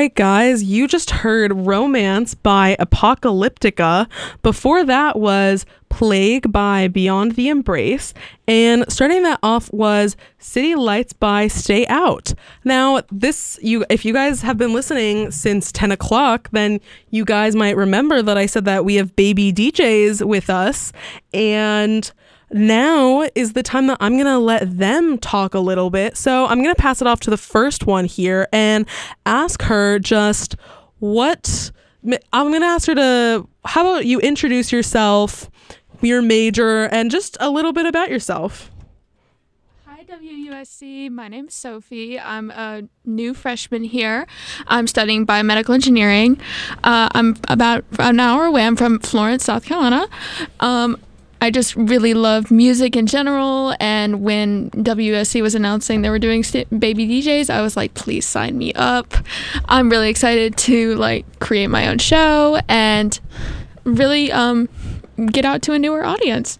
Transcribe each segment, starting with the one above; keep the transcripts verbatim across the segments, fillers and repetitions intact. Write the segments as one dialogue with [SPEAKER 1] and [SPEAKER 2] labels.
[SPEAKER 1] right, guys, you just heard Romance by Apocalyptica. Before that was Plague by Beyond the Embrace. And starting that off was City Lights by Stay Out. Now, this, you, if you guys have been listening since ten o'clock, then you guys might remember that I said that we have baby D Js with us. And now is the time that I'm going to let them talk a little bit. So I'm going to pass it off to the first one here and ask her just what, I'm going to ask her to, how about you introduce yourself, your major, and just a little bit about yourself.
[SPEAKER 2] Hi, W U S C. My name's Sophie. I'm a new freshman here. I'm studying biomedical engineering. Uh, I'm about an hour away. I'm from Florence, South Carolina. Um, I just really love music in general, and when W U S C was announcing they were doing st- baby D Js, I was like, please sign me up. I'm really excited to like create my own show and really um, get out to a newer audience.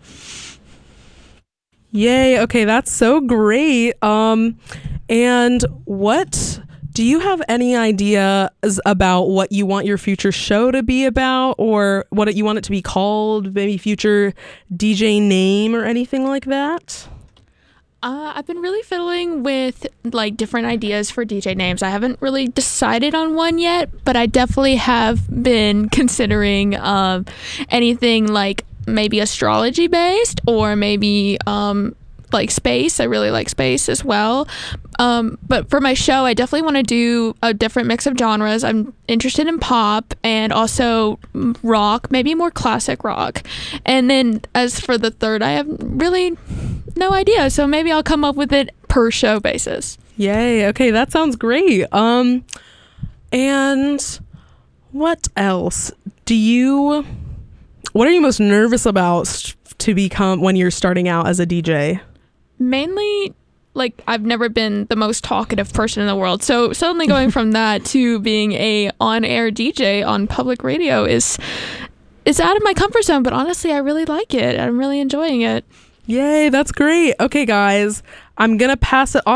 [SPEAKER 1] Yay. Okay, that's so great. Um, and what... Do you have any ideas about what you want your future show to be about, or what you want it to be called, maybe future D J name or anything like that?
[SPEAKER 2] Uh, I've been really fiddling with like different ideas for D J names. I haven't really decided on one yet, but I definitely have been considering um, anything like maybe astrology based, or maybe um, like space. I really like space as well. Um, but for my show, I definitely want to do a different mix of genres. I'm interested in pop and also rock, maybe more classic rock. And then as for the third, I have really no idea. So maybe I'll come up with it per show basis.
[SPEAKER 1] Yay. Okay, that sounds great. Um, and what else? Do you, what are you most nervous about to become when you're starting out as a D J?
[SPEAKER 2] Mainly, like, I've never been the most talkative person in the world. So suddenly going from that to being a on-air D J on public radio is it's out of my comfort zone. But honestly, I really like it. I'm really enjoying it.
[SPEAKER 1] Yay, that's great. Okay, guys, I'm going to pass it off.